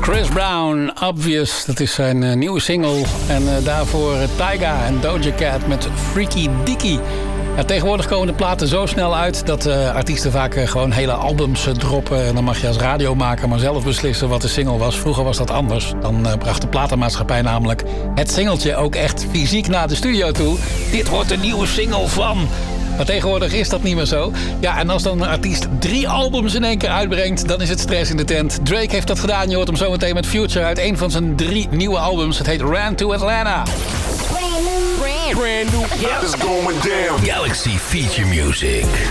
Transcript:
Chris Brown, Obvious, dat is zijn nieuwe single. En daarvoor Tyga en Doja Cat met Freaky Deaky. Ja, tegenwoordig komen de platen zo snel uit dat artiesten vaak gewoon hele albums droppen. En dan mag je als radiomaker maar zelf beslissen wat de single was. Vroeger was dat anders. Dan bracht de platenmaatschappij namelijk het singeltje ook echt fysiek naar de studio toe. Dit wordt de nieuwe single van... Maar tegenwoordig is dat niet meer zo. Ja, en als dan een artiest 3 albums in één keer uitbrengt, dan is het stress in de tent. Drake heeft dat gedaan. Je hoort hem zometeen met Future uit een van zijn 3 nieuwe albums. Het heet Ran to Atlanta. Brand new. Yep. It's going down. Galaxy Feature Music.